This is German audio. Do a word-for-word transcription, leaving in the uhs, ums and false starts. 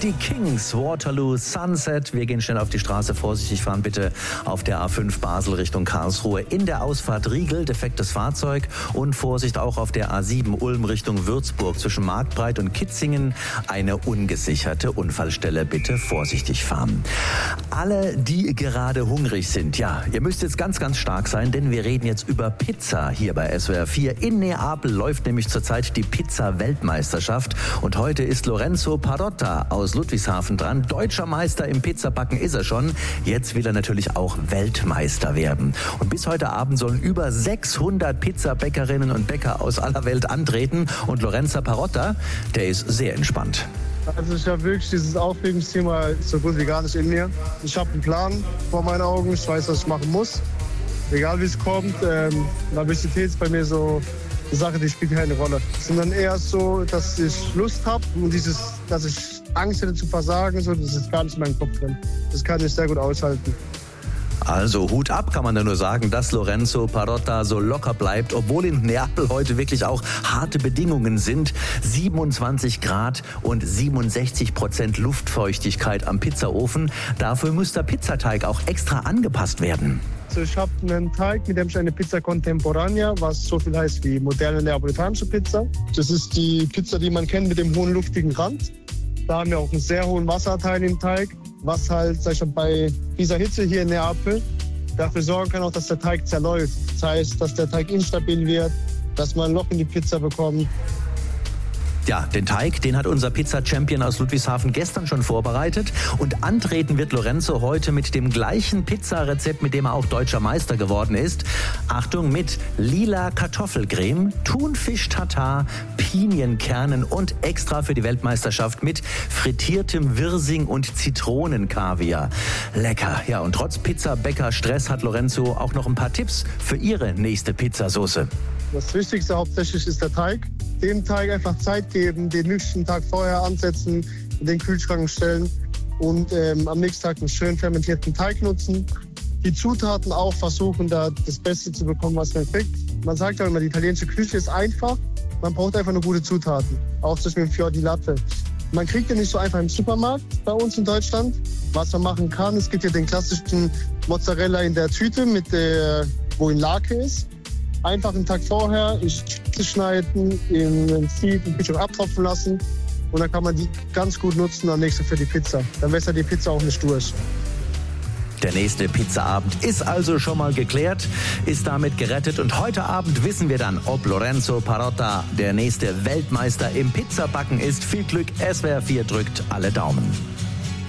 die Kings, Waterloo Sunset. Wir gehen schnell auf die Straße, vorsichtig fahren bitte auf der A fünf Basel Richtung Karlsruhe. In der Ausfahrt Riegel, defektes Fahrzeug und Vorsicht auch auf der A sieben Ulm Richtung Würzburg zwischen Marktbreit und Kitzingen. Eine ungesicherte Unfallstelle, bitte vorsichtig fahren. Alle, die gerade hungrig sind, ja, ihr müsst jetzt ganz, ganz stark sein, denn wir reden jetzt über Pizza hier bei S W R vier. In Neapel läuft nämlich zurzeit die Pizza-Weltmeisterschaft und heute ist Lorenzo Parotta aus Ludwigshafen dran. Deutscher Meister im Pizzabacken ist er schon. Jetzt will er natürlich auch Weltmeister werden. Und bis heute Abend sollen über sechshundert Pizzabäckerinnen und Bäcker aus aller Welt antreten. Und Lorenzo Parotta, der ist sehr entspannt. Also ich habe wirklich dieses Aufregungsthema so gut wie gar nicht in mir. Ich habe einen Plan vor meinen Augen. Ich weiß, was ich machen muss. Egal wie es kommt. Ähm, Nervosität ist bei mir so eine Sache, die spielt keine Rolle. Sondern eher so, dass ich Lust habe und dieses, dass ich Angst hätte zu versagen, so, das ist gar nicht in meinem Kopf drin. Das kann ich sehr gut aushalten. Also Hut ab, kann man da nur sagen, dass Lorenzo Parotta so locker bleibt, obwohl in Neapel heute wirklich auch harte Bedingungen sind. siebenundzwanzig Grad und siebenundsechzig Prozent Luftfeuchtigkeit am Pizzaofen. Dafür muss der Pizzateig auch extra angepasst werden. Also ich habe einen Teig, mit dem ich eine Pizza Contemporanea, was so viel heißt wie moderne neapolitanische Pizza. Das ist die Pizza, die man kennt mit dem hohen luftigen Rand. Da haben wir auch einen sehr hohen Wasseranteil im Teig, was halt sag ich mal, bei dieser Hitze hier in Neapel dafür sorgen kann, auch, dass der Teig zerläuft. Das heißt, dass der Teig instabil wird, dass man ein Loch in die Pizza bekommt. Ja, den Teig, den hat unser Pizza-Champion aus Ludwigshafen gestern schon vorbereitet. Und antreten wird Lorenzo heute mit dem gleichen Pizzarezept, mit dem er auch deutscher Meister geworden ist. Achtung, mit lila Kartoffelcreme, Thunfisch-Tatar, Pinienkernen und extra für die Weltmeisterschaft mit frittiertem Wirsing und Zitronenkaviar. Lecker. Ja, und trotz Pizzabäcker-Stress hat Lorenzo auch noch ein paar Tipps für ihre nächste Pizzasauce. Das Wichtigste hauptsächlich ist der Teig. Dem Teig einfach Zeit geben, den nächsten Tag vorher ansetzen, in den Kühlschrank stellen und ähm, am nächsten Tag einen schön fermentierten Teig nutzen. Die Zutaten auch versuchen, da das Beste zu bekommen, was man kriegt. Man sagt ja immer, die italienische Küche ist einfach. Man braucht einfach nur gute Zutaten. Auch zum Beispiel Fior di Latte. Man kriegt den nicht so einfach im Supermarkt bei uns in Deutschland. Was man machen kann, es gibt ja den klassischen Mozzarella in der Tüte, mit der, wo in Lake ist. Einfach einen Tag vorher in Stücke schneiden, in den Sieb, im Kühlschrank abtropfen lassen und dann kann man die ganz gut nutzen am nächsten für die Pizza. Dann wässert die Pizza auch nicht durch. Der nächste Pizzaabend ist also schon mal geklärt, ist damit gerettet und heute Abend wissen wir dann, ob Lorenzo Parotta der nächste Weltmeister im Pizzabacken ist. Viel Glück, S W R vier drückt alle Daumen.